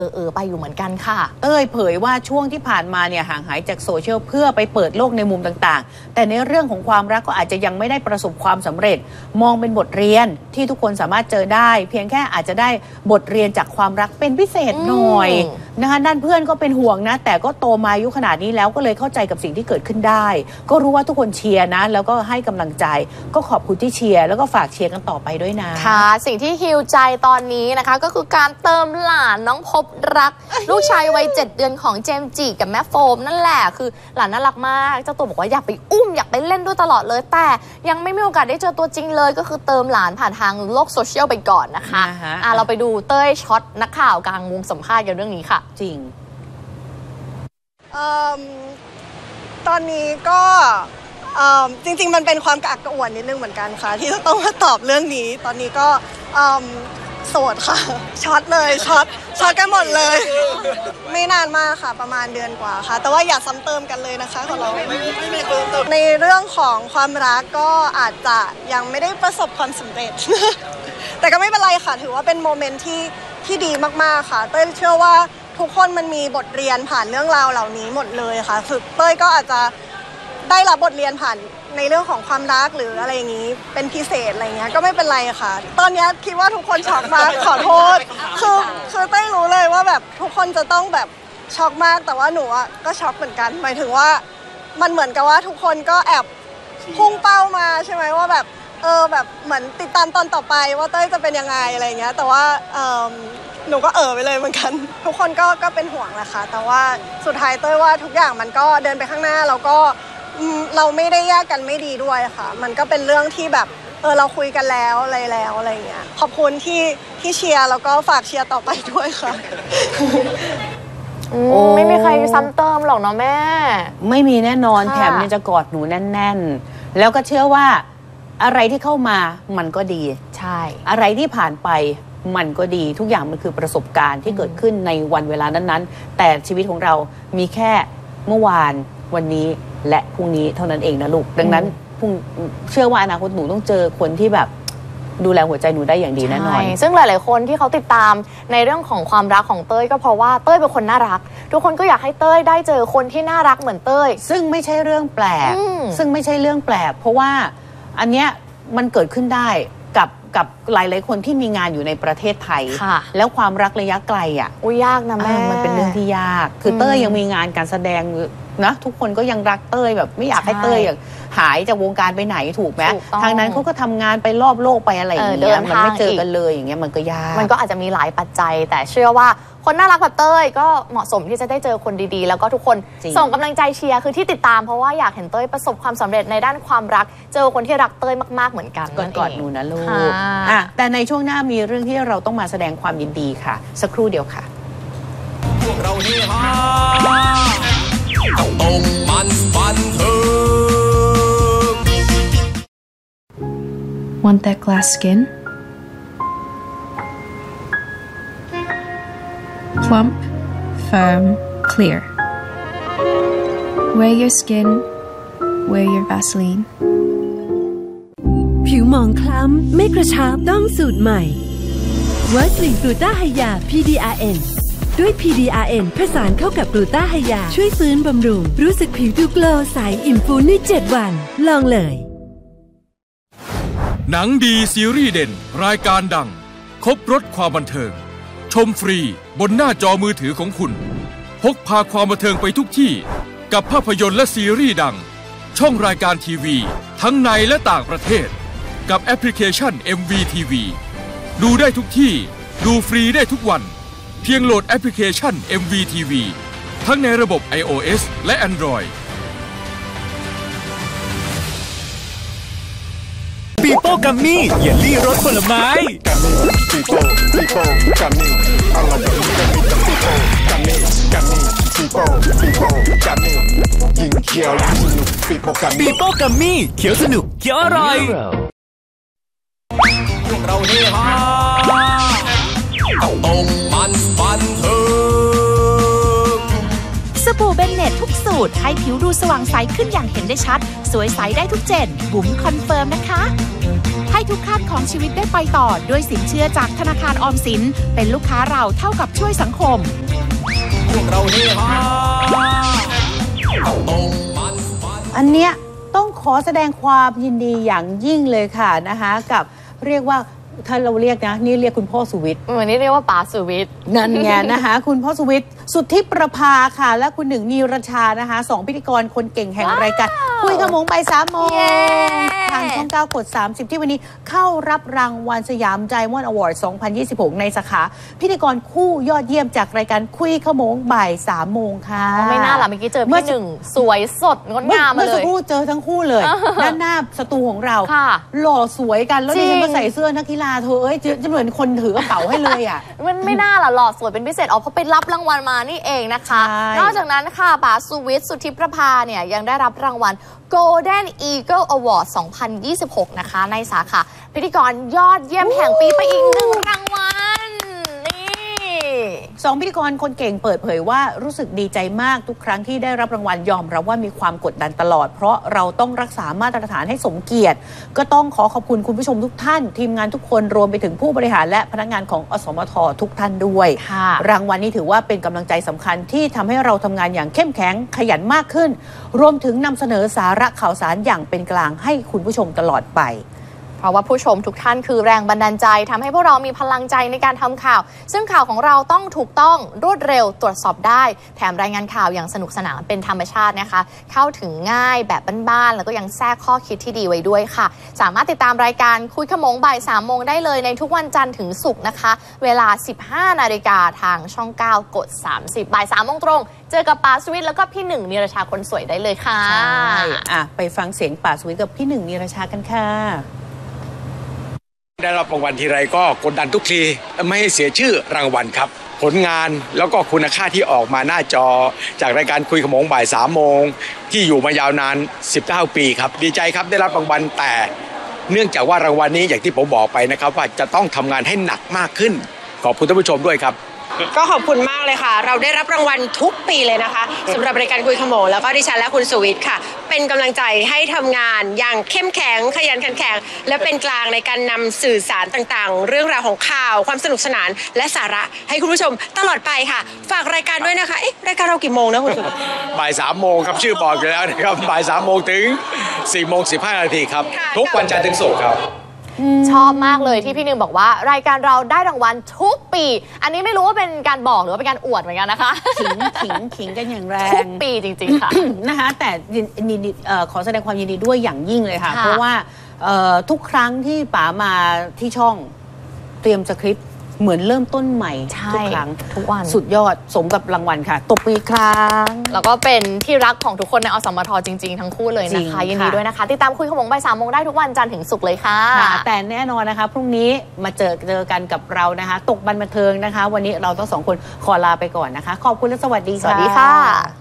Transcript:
ไปอยู่เหมือนกันค่ะเต้ยเผยว่าช่วงที่ผ่านมาเนี่ยห่างหายจากโซเชียลเพื่อไปเปิดโลกในมุมต่างๆแต่ในเรื่องของความรักก็อาจจะยังไม่ได้ประสบความสำเร็จมองเป็นบทเรียนที่ทุกคนสามารถเจอได้เพียงแค่อาจจะได้บทเรียนจากความรักเป็นพิเศษหน่อยนะคะด้านเพื่อนก็เป็นห่วงนะแต่ก็โตมาอายุขนาดนี้แล้วก็เลยเข้าใจกับสิ่งที่เกิดขึ้นได้ก็รู้ว่าทุกคนเชียร์นะแล้วก็ให้กำลังใจก็ขอบคุณที่เชียร์แล้วก็ฝากเชียร์กันต่อไปด้วยนะค่ะสิ่งที่ฮิวใจตอนนี้นะคะก็คือการเติมหลานน้องพบรักลูกชายวัย7 เดือนของเจมส์จิกับแม่โฟมนั่นแหละคือหลานน่ารักมากเจ้าตัวบอกว่าอยากไปอุ้มอยากไปเล่นด้วยตลอดเลยแต่ยังไม่มีโอกาสได้เจอตัวจริงเลยก็คือเติมหลานผ่านทางโลกโซเชียลไปก่อนนะคะเราไปดูเต้ยช็อตนักข่าวกลางวงสัมภาษณ์กันเรื่องนี้ค่ะจริงตอนนี้ก็จริงๆมันเป็นความกระอักกระอ่วนนิดนึงเหมือนกันค่ะที่จะต้องมาตอบเรื่องนี้ตอนนี้ก็โสดค่ะช็อตเลยช็อตกันหมดเลยไม่นานมากค่ะประมาณเดือนกว่าค่ะแต่ว่าอย่าซ้ำเติมกันเลยนะคะของเราในเรื่องของความรักก็อาจจะยังไม่ได้ประสบความสำเร็จแต่ก็ไม่เป็นไรค่ะถือว่าเป็นโมเมนต์ที่ดีมากๆค่ะเต้ยเชื่อว่าทุกคนมันมีบทเรียนผ่านเรื่องราวเหล่านี้หมดเลยค่ะคือเต้ยก็อาจจะได้รับบทเรียนผ่านในเรื่องของความรักหรืออะไรอย่างนี้เป็นพิเศษอะไรเงี้ยก็ไม่เป็นไรค่ะตอนนี้คิดว่าทุกคนช็อกมากขอโทษคือเต้ยรู้เลยว่าแบบทุกคนจะต้องแบบช็อกมากแต่ว่าหนูก็ช็อกเหมือนกันหมายถึงว่ามันเหมือนกับว่าทุกคนก็แอบพุ่งเป้ามาใช่ไหมว่าแบบแบบเหมือนติดตามตอนต่อไปว่าเต้ยจะเป็นยังไงอะไรเงี้ยแต่ว่าหนูก็ไปเลยเหมือนกันทุกคนก็เป็นห่วงแหละค่ะแต่ว่าสุดท้ายเต้ยว่าทุกอย่างมันก็เดินไปข้างหน้าแล้วก็เราไม่ได้แยกกันไม่ดีด้วยค่ะมันก็เป็นเรื่องที่แบบเราคุยกันแล้วอะไรอย่างเงี้ยขอบคุณที่เชียร์แล้วก็ฝากเชียร์ต่อไปด้วยค่ะไม่มีใครซ้ำเติมหรอกเนาะแม่ไม่มีแน่นอนแถมยังจะกอดหนูแน่นๆแล้วก็เชื่อว่าอะไรที่เข้ามามันก็ดีใช่อะไรที่ผ่านไปมันก็ดีทุกอย่างมันคือประสบการณ์ที่เกิดขึ้นในวันเวลานั้นๆแต่ชีวิตของเรามีแค่เมื่อวานวันนี้และพรุ่งนี้เท่านั้นเองนะลูกดังนั้นเชื่อว่าอนาคตหนูต้องเจอคนที่แบบดูแลหัวใจหนูได้อย่างดีแน่นอนซึ่งหลายๆคนที่เขาติดตามในเรื่องของความรักของเต้ยก็เพราะว่าเต้ยเป็นคนน่ารักทุกคนก็อยากให้เต้ยได้เจอคนที่น่ารักเหมือนเต้ยซึ่งไม่ใช่เรื่องแปลกเพราะว่าอันเนี้ยมันเกิดขึ้นได้กับหลายๆคนที่มีงานอยู่ในประเทศไทยแล้วความรักระยะไกลยากนะแม่มันเป็นเรื่องที่ยากคือเต้ยยังมีงานการแสดงนะทุกคนก็ยังรักเต้ยแบบไม่อยากให้เต้ยหายจากวงการไปไหนถูกไหมทางนั้นเขาก็ทำงานไปรอบโลกไปอะไรอย่างเงี้ยมันไม่เจอกันเลยอย่างเงี้ยมันก็ยากมันก็อาจจะมีหลายปัจจัยแต่เชื่อว่าคนน่ารักแบบเต้ยก็เหมาะสมที่จะได้เจอคนดีๆแล้วก็ทุกคนส่งกำลังใจเชียร์คือที่ติดตามเพราะว่าอยากเห็นเต้ยประสบความสำเร็จในด้านความรักเจอคนที่รักเต้ยมากๆเหมือนกันกอดหนูนะลูกแต่ในช่วงหน้ามีเรื่องที่เราต้องมาแสดงความยินดีค่ะสักครู่เดียวค่ะพวกเราเฮฮาตรงมันบันเทิง Want that glass skin? Plump, firm, clear. Wear your skin, wear your Vaseline. ผิวหมองคล้ำไม่กระชับต้องสูตรใหม่วาสลินกลูต้าไฮยา PDRN ด้วย PDRN ผสานเข้ากับกลูต้าไฮยาช่วยฟื้นบำรุงรู้สึกผิวดูโกลว์ใสอิ่มฟูใน7 วันลองเลยหนังดีซีรีส์เด่นรายการดังครบรสความบันเทิงชมฟรีบนหน้าจอมือถือของคุณพกพาความบันเทิงไปทุกที่กับภาพยนตร์และซีรีส์ดังช่องรายการทีวีทั้งในและต่างประเทศกับแอปพลิเคชัน MVTV ดูได้ทุกที่ดูฟรีได้ทุกวันเพียงโหลดแอปพลิเคชัน MVTV ทั้งในระบบ iOS และ Android ปีโป้กัมมี่เยลลี่รสผลไม้กัมมี่ปีโป้กัมมี่อร่อยแบบนี้กัมมี่กัมมี่ปีโป้กัมมี่ยิ่งเคี้ยวยิ่งสนุกปีโป้กัมมี่เคี้ยวสนุกเคี้ยวอร่อยพวกเราเฮฮาตรงมันบันเทิงสบู่เบนเน็ตทุกสูตรให้ผิวดูสว่างใสขึ้นอย่างเห็นได้ชัดสวยใสได้ทุกเจนบุ๋มคอนเฟิร์มนะคะให้ทุกขั้นของชีวิตได้ไปต่อด้วยสินเชื่อจากธนาคารออมสินเป็นลูกค้าเราเท่ากับช่วยสังคมพวกเราเฮฮาอันเนี้ยต้องขอแสดงความยินดีอย่างยิ่งเลยค่ะนะคะกับเรียกว่าถ้าเราเรียกนะนี่เรียกคุณพ่อสุวิทย์วันนี้เรียกว่าป๋าสุวิทย์นั่นไงนะคะคุณพ่อสุวิทย์สุทธิประภาค่ะและคุณหนึ่งนีรชานะคะ2พิธีกรคนเก่งแห่งรายการคุยขโมงบ่าย3 โมงทางช่อง9กด30ที่วันนี้เข้ารับรางวัลสยามไดมอนด์อวอร์ด 2026 ในสาขาพิธีกรคู่ยอดเยี่ยมจากรายการคุยขโมงบ่าย3 โมงค่ะไม่น่าล่ะเมื่อกี้เจอพี่หนึ่งสวยสดงดงามมาเลยเมื่อสักครู่เจอทั้งคู่เลยด้านหน้าสตูของเราหล่อสวยกันแล้วดิฉันมาใส่เสื้อนักกีฬาเธอจะเหมือนคนถือกระเป๋าให้เลยอ่ะมันไม่น่าล่ะหล่อสวยเป็นพิเศษเพราะไปรับรางวัลมานี่เองนะคะนอกจากนั้นค่ะป๋าสุวิทย์สุทธิประภาเนี่ยยังได้รับรางวัล Golden Eagle Award 2026 นะคะในสาขาพิธีกรยอดเยี่ยมแห่งปีไปอีก1 รางวัล 2 พิธีกรคนเก่งเปิดเผยว่ารู้สึกดีใจมากทุกครั้งที่ได้รับรางวัลยอมรับว่ามีความกดดันตลอดเพราะเราต้องรักษามาตรฐานให้สมเกียรติก็ต้องขอบคุณคุณผู้ชมทุกท่านทีมงานทุกคนรวมไปถึงผู้บริหารและพนักงานของอสมททุกท่านด้วยรางวัลนี้ถือว่าเป็นกำลังใจสำคัญที่ทำให้เราทำงานอย่างเข้มแข็งขยันมากขึ้นรวมถึงนำเสนอสาระข่าวสารอย่างเป็นกลางให้คุณผู้ชมตลอดไปเพราะว่าผู้ชมทุกท่านคือแรงบันดาลใจทำให้พวกเรามีพลังใจในการทำข่าวซึ่งข่าวของเราต้องถูกต้องรวดเร็วตรวจสอบได้แถมรายงานข่าวอย่างสนุกสนานเป็นธรรมชาตินะคะเข้าถึงง่ายแบบบ้านๆแล้วก็ยังแทรกข้อคิดที่ดีไว้ด้วยค่ะสามารถติดตามรายการคุยขโมงบ่าย3 โมงได้เลยในทุกวันจันทร์ถึงศุกร์นะคะเวลา 15 นาฬิกาทางช่อง9กด30บ่าย3 โมงตรงเจอกับป๋าสุวิทย์แล้วก็พี่หนึ่งนีรชาคนสวยได้เลยค่ะใช่ไปฟังเสียงป๋าสุวิทย์กับพี่หนึ่งนีรชากันค่ะได้รับรางวัลทีไรก็กดดันทุกทีไม่ให้เสียชื่อรางวัลครับผลงานแล้วก็คุณค่าที่ออกมาหน้าจอจากรายการคุยขโมงบ่าย3 โมงที่อยู่มายาวนาน19 ปีครับดีใจครับได้รับรางวัลแต่เนื่องจากว่ารางวัลนี้อย่างที่ผมบอกไปนะครับว่าจะต้องทำงานให้หนักมากขึ้นขอบคุณท่านผู้ชมด้วยครับก็ขอบคุณมากเลยค่ะเราได้รับรางวัลทุกปีเลยนะคะสำหรับรายการคุยขโมงแล้วก็ดิฉันและคุณสุวิทย์ค่ะเป็นกำลังใจให้ทำงานอย่างเข้มแข็งขยันขันแข็งและเป็นกลางในการนำสื่อสารต่างๆเรื่องราวของข่าวความสนุกสนานและสาระให้คุณผู้ชมตลอดไปค่ะฝากรายการด้วยนะคะรายการเรากี่โมงนะคุณสุวิทย์บ่าย3 โมงครับชื่อบอกอยู่แล้วนะครับบ่าย3 โมงถึง4 โมง 15 นาทีครับทุกวันจันทร์ถึงศุกร์ครับชอบมากเลยที่พี่นึงบอกว่ารายการเราได้รางวัลทุกปีอันนี้ไม่รู้ว่าเป็นการบอกหรือว่าเป็นการอวดเหมือนกันนะคะขิงกันอย่างแรงทุกปีจริงๆค่ะนะคะแต่ขอแสดงความยินดีด้วยอย่างยิ่งเลยค่ะเพราะว่าทุกครั้งที่ป๋ามาที่ช่องเตรียมสคริปต์เหมือนเริ่มต้นใหม่ทุกครั้งทุกวันสุดยอดสมกับรางวัลค่ะตบมือครั้งแล้วก็เป็นที่รักของทุกคนในอสมทจริงๆทั้งคู่เลยนะคะยินดีด้วยนะคะติดตามคุยขโมงบ่าย3 โมงได้ทุกวันจันทร์ถึงศุกร์เลยค่ะแต่แน่นอนนะคะพรุ่งนี้มาเจอกันกับเรานะคะตกบันเทิงนะคะวันนี้เราทั้ง2 คนขอลาไปก่อนนะคะขอบคุณและสวัสดีค่ะสวัสดีค่ะ